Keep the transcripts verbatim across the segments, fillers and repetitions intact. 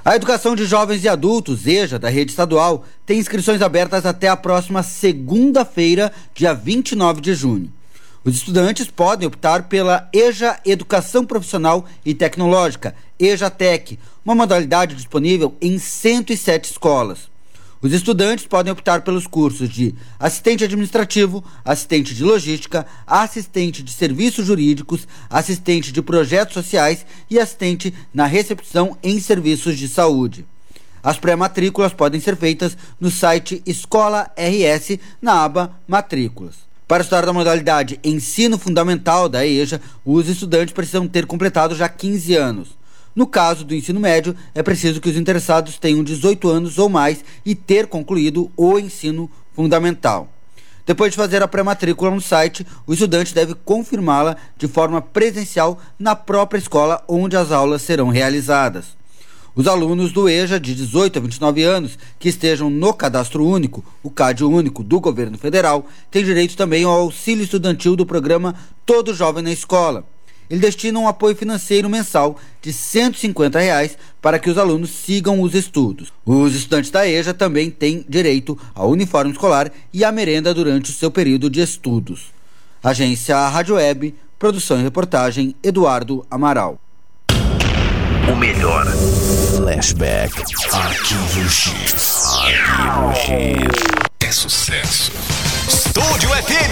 A educação de jovens e adultos, EJA, da rede estadual, tem inscrições abertas até a próxima segunda-feira, dia vinte e nove de junho. Os estudantes podem optar pela EJA Educação Profissional e Tecnológica, EJATEC, uma modalidade disponível em cento e sete escolas. Os estudantes podem optar pelos cursos de assistente administrativo, assistente de logística, assistente de serviços jurídicos, assistente de projetos sociais e assistente na recepção em serviços de saúde. As pré-matrículas podem ser feitas no site Escola R S, na aba Matrículas. Para estudar da modalidade Ensino Fundamental da EJA, os estudantes precisam ter completado já quinze anos. No caso do ensino médio, é preciso que os interessados tenham dezoito anos ou mais e ter concluído o ensino fundamental. Depois de fazer a pré-matrícula no site, o estudante deve confirmá-la de forma presencial na própria escola onde as aulas serão realizadas. Os alunos do EJA de dezoito a vinte e nove anos que estejam no Cadastro Único, o CAD Único do Governo Federal, têm direito também ao auxílio estudantil do programa Todo Jovem na Escola. Ele destina um apoio financeiro mensal de cento e cinquenta reais para que os alunos sigam os estudos. Os estudantes da EJA também têm direito ao uniforme escolar e à merenda durante o seu período de estudos. Agência Rádio Web, produção e reportagem, Eduardo Amaral. O melhor. Flashback. Arquivo X. Arquivo X. É sucesso. Estúdio F M.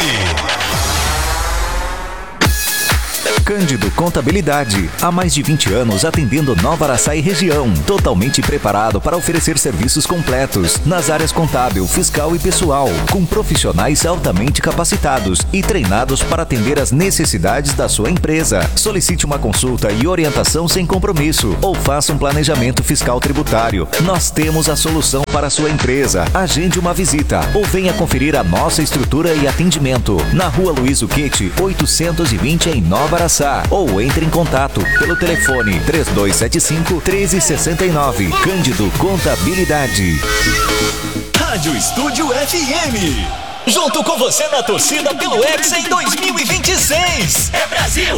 Cândido Contabilidade, há mais de vinte anos atendendo Nova Araçá e região, totalmente preparado para oferecer serviços completos nas áreas contábil, fiscal e pessoal, com profissionais altamente capacitados e treinados para atender às necessidades da sua empresa. Solicite uma consulta e orientação sem compromisso ou faça um planejamento fiscal tributário. Nós temos a solução para a sua empresa. Agende uma visita ou venha conferir a nossa estrutura e atendimento na Rua Luiz Uquete, oitocentos e vinte em Nova Araçá. Ou entre em contato pelo telefone três dois sete cinco, um três seis nove. Cândido Contabilidade. Rádio Estúdio F M. Junto com você na torcida pelo Hexa em dois mil e vinte e seis. É Brasil!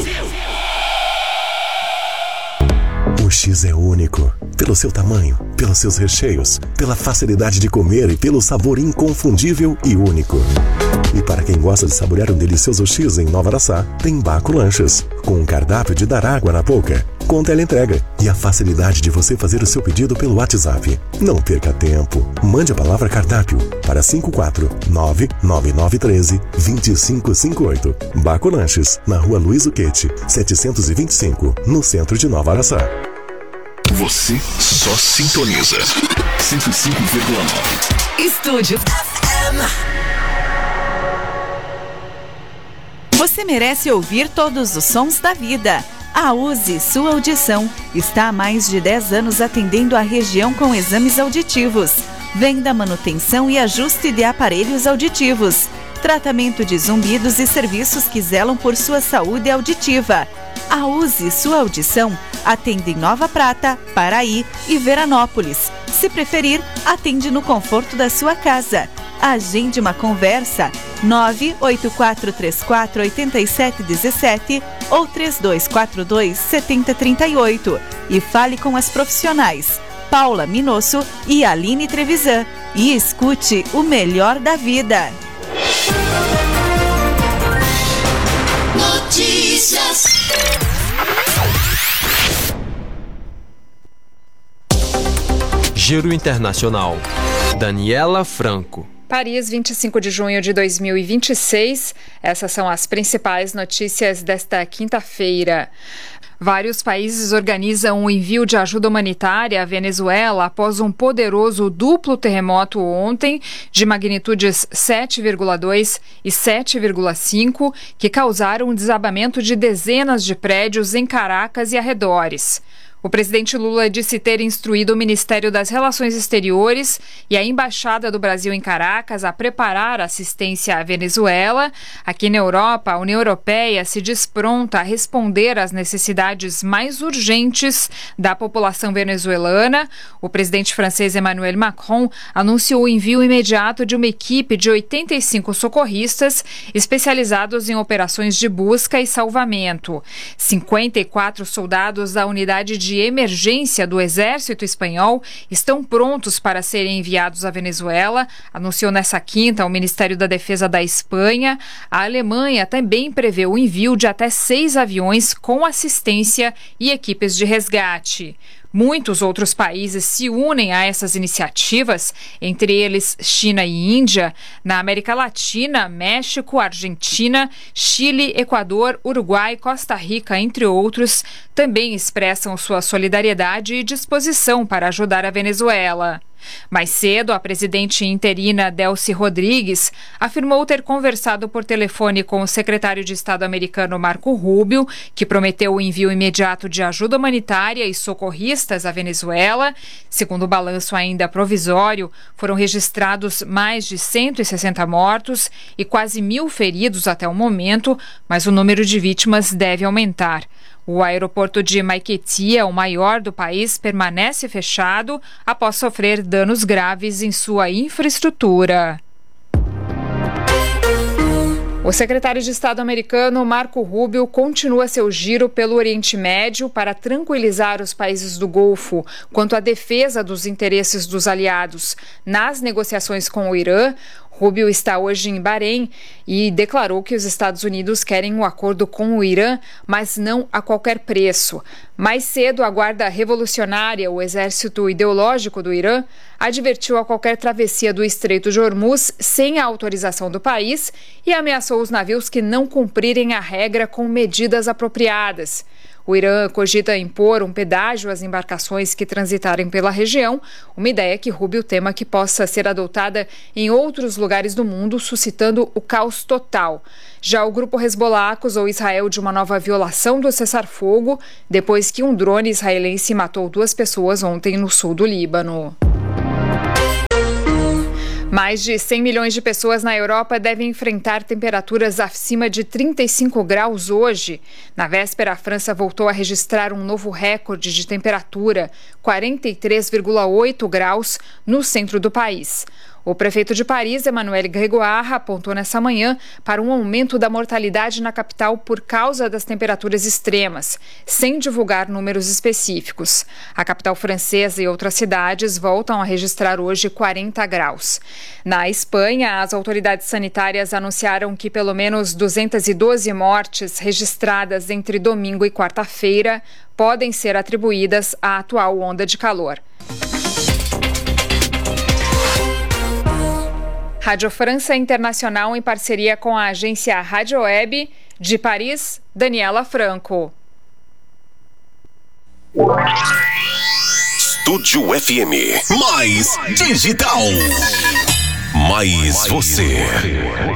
O X é único, pelo seu tamanho, pelos seus recheios, pela facilidade de comer e pelo sabor inconfundível e único. E para quem gosta de saborear um delicioso X em Nova Araçá, tem Baco Lanches, com um cardápio de dar água na boca, com teleentrega e a facilidade de você fazer o seu pedido pelo WhatsApp. Não perca tempo, mande a palavra cardápio para cinco quatro nove nove nove um três, dois cinco cinco oito. Baco Lanches, na Rua Luiz Uquete, setecentos e vinte e cinco, no centro de Nova Araçá. Você só sintoniza cento e cinco vírgula nove. Estúdio F M. Você merece ouvir todos os sons da vida. A Use Sua Audição está há mais de dez anos atendendo a região com exames auditivos, venda, manutenção e ajuste de aparelhos auditivos, tratamento de zumbidos e serviços que zelam por sua saúde auditiva. A Use Sua Audição atende em Nova Prata, Paraí e Veranópolis. Se preferir, atende no conforto da sua casa. Agende uma conversa nove oito quatro três quatro oito sete um sete ou três dois quatro dois sete zero três oito e fale com as profissionais Paula Minosso e Aline Trevisan e escute o melhor da vida. Notícias. Giro Internacional. Daniela Franco. Paris, vinte e cinco de junho de dois mil e vinte e seis. Essas são as principais notícias desta quinta-feira. Vários países organizam um envio de ajuda humanitária à Venezuela após um poderoso duplo terremoto ontem, de magnitudes sete vírgula dois e sete vírgula cinco, que causaram um desabamento de dezenas de prédios em Caracas e arredores. O presidente Lula disse ter instruído o Ministério das Relações Exteriores e a Embaixada do Brasil em Caracas a preparar assistência à Venezuela. Aqui na Europa, a União Europeia se diz pronta a responder às necessidades mais urgentes da população venezuelana. O presidente francês Emmanuel Macron anunciou o envio imediato de uma equipe de oitenta e cinco socorristas especializados em operações de busca e salvamento. cinquenta e quatro soldados da unidade de de emergência do exército espanhol estão prontos para serem enviados à Venezuela, anunciou nessa quinta o Ministério da Defesa da Espanha. A Alemanha também prevê o envio de até seis aviões com assistência e equipes de resgate. Muitos outros países se unem a essas iniciativas, entre eles China e Índia. Na América Latina, México, Argentina, Chile, Equador, Uruguai, Costa Rica, entre outros, também expressam sua solidariedade e disposição para ajudar a Venezuela. Mais cedo, a presidente interina Delcy Rodrigues afirmou ter conversado por telefone com o secretário de Estado americano Marco Rubio, que prometeu o envio imediato de ajuda humanitária e socorristas à Venezuela. Segundo o balanço ainda provisório, foram registrados mais de cento e sessenta mortos e quase mil feridos até o momento, mas o número de vítimas deve aumentar. O aeroporto de Maiquetía, o maior do país, permanece fechado após sofrer danos graves em sua infraestrutura. O secretário de Estado americano Marco Rubio continua seu giro pelo Oriente Médio para tranquilizar os países do Golfo quanto à defesa dos interesses dos aliados nas negociações com o Irã. Rubio está hoje em Bahrein e declarou que os Estados Unidos querem um acordo com o Irã, mas não a qualquer preço. Mais cedo, a Guarda Revolucionária, o exército ideológico do Irã, advertiu a qualquer travessia do Estreito de Hormuz sem a autorização do país e ameaçou os navios que não cumprirem a regra com medidas apropriadas. O Irã cogita impor um pedágio às embarcações que transitarem pela região, uma ideia que Rubio tema que possa ser adotada em outros lugares do mundo, suscitando o caos total. Já o grupo Hezbollah acusou Israel de uma nova violação do cessar-fogo, depois que um drone israelense matou duas pessoas ontem no sul do Líbano. Mais de cem milhões de pessoas na Europa devem enfrentar temperaturas acima de trinta e cinco graus hoje. Na véspera, a França voltou a registrar um novo recorde de temperatura, quarenta e três vírgula oito graus, no centro do país. O prefeito de Paris, Emmanuel Grégoire, apontou nessa manhã para um aumento da mortalidade na capital por causa das temperaturas extremas, sem divulgar números específicos. A capital francesa e outras cidades voltam a registrar hoje quarenta graus. Na Espanha, as autoridades sanitárias anunciaram que pelo menos duzentas e doze mortes registradas entre domingo e quarta-feira podem ser atribuídas à atual onda de calor. Rádio França Internacional em parceria com a agência Rádio Web de Paris, Daniela Franco. Estúdio F M. Mais digital. Mais você.